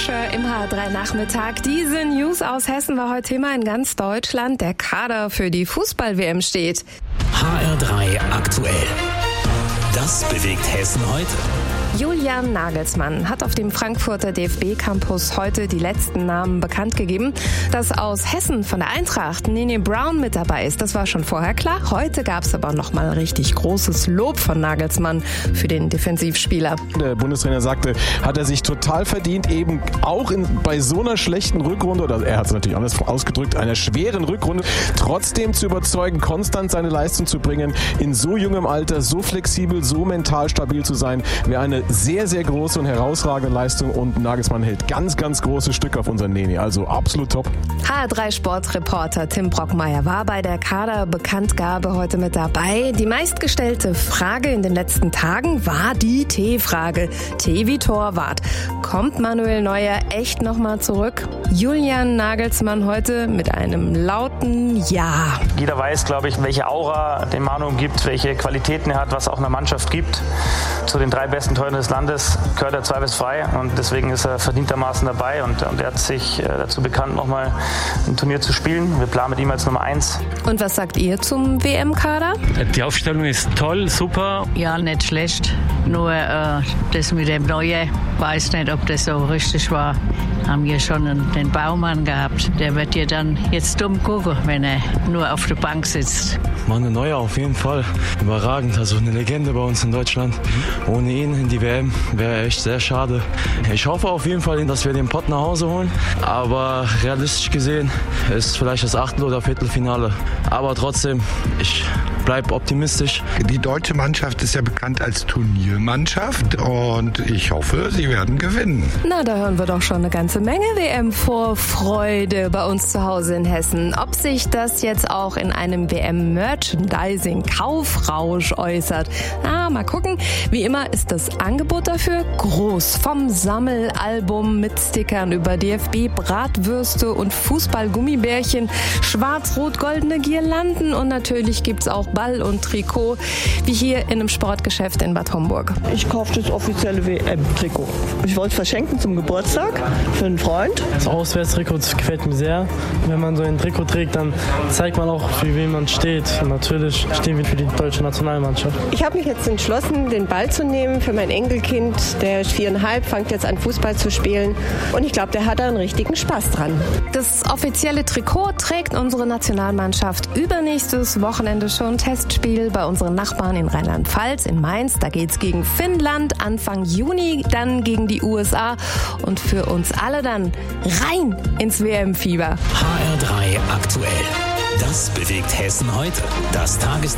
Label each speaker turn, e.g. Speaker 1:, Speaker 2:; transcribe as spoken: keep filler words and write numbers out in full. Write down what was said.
Speaker 1: Fischer im H R drei Nachmittag. Diese News aus Hessen war heute Thema in ganz Deutschland. Der Kader für die Fußball-W M steht.
Speaker 2: H R drei aktuell. Das bewegt Hessen heute.
Speaker 1: Julian Nagelsmann hat auf dem Frankfurter D F B-Campus heute die letzten Namen bekannt gegeben. Dass aus Hessen von der Eintracht Nene Brown mit dabei ist, das war schon vorher klar. Heute gab es aber nochmal richtig großes Lob von Nagelsmann für den Defensivspieler.
Speaker 3: Der Bundestrainer sagte, hat er sich total verdient, eben auch in, bei so einer schlechten Rückrunde, oder er hat es natürlich anders ausgedrückt, einer schweren Rückrunde, trotzdem zu überzeugen, konstant seine Leistung zu bringen, in so jungem Alter, so flexibel, so mental stabil zu sein, wäre eine sehr, sehr große und herausragende Leistung und Nagelsmann hält ganz, ganz großes Stück auf unseren Neni. Also absolut top.
Speaker 1: H R drei Sportreporter Tim Brockmeier war bei der Kaderbekanntgabe heute mit dabei. Die meistgestellte Frage in den letzten Tagen war die T-Frage. T wie Torwart. Kommt Manuel Neuer echt nochmal zurück? Julian Nagelsmann heute mit einem lauten Ja.
Speaker 4: Jeder weiß, glaube ich, welche Aura den Manu gibt, welche Qualitäten er hat, was auch einer Mannschaft gibt. Zu den drei besten Torhütern des Landes gehört er zweifelsfrei und deswegen ist er verdientermaßen dabei und, und er hat sich äh, dazu bekannt, nochmal ein Turnier zu spielen. Wir planen mit ihm als Nummer eins.
Speaker 1: Und was sagt ihr zum W M-Kader?
Speaker 5: Die Aufstellung ist toll, super.
Speaker 6: Ja, nicht schlecht. Nur äh, das mit dem Neuen, weiß nicht, ob das so richtig war. Haben wir schon einen, den Baumann gehabt. Der wird dir dann jetzt dumm gucken, wenn er nur auf der Bank sitzt.
Speaker 7: Manuel Neuer auf jeden Fall. Überragend, also eine Legende bei uns in Deutschland. Ohne ihn in die W M wäre echt sehr schade. Ich hoffe auf jeden Fall, dass wir den Pott nach Hause holen. Aber realistisch gesehen ist vielleicht das Achtel- oder Viertelfinale. Aber trotzdem, ich bleibe optimistisch.
Speaker 8: Die deutsche Mannschaft ist ja bekannt als Turniermannschaft und ich hoffe, sie werden gewinnen.
Speaker 1: Na, da hören wir doch schon eine ganze Menge W M-Vorfreude bei uns zu Hause in Hessen. Ob sich das jetzt auch in einem W M-Merchandising-Kaufrausch äußert, na, mal gucken. Wie immer ist das Angebot dafür groß. Vom Sammelalbum mit Stickern über D F B-Bratwürste und Fußball-Gummibärchen, schwarz-rot-goldene Girlanden und natürlich gibt's auch Ball und Trikot, wie hier in einem Sportgeschäft in Bad Homburg.
Speaker 9: Ich kaufe das offizielle W M-Trikot. Ich wollte es verschenken zum Geburtstag für einen Freund.
Speaker 5: Das Auswärtstrikot gefällt mir sehr. Wenn man so ein Trikot trägt, dann zeigt man auch, für wen man steht. Und natürlich stehen wir für die deutsche Nationalmannschaft.
Speaker 10: Ich habe mich jetzt entschlossen, den Ball zu nehmen für mein Enkelkind. Der ist viereinhalb, fängt jetzt an Fußball zu spielen. Und ich glaube, der hat da einen richtigen Spaß dran.
Speaker 1: Das offizielle Trikot trägt unsere Nationalmannschaft übernächstes Wochenende schon. Testspiel bei unseren Nachbarn in Rheinland-Pfalz, in Mainz. Da geht's gegen Finnland. Anfang Juni dann gegen die U S A. Und für uns alle dann rein ins W M-Fieber.
Speaker 2: H R drei aktuell. Das bewegt Hessen heute. Das Tages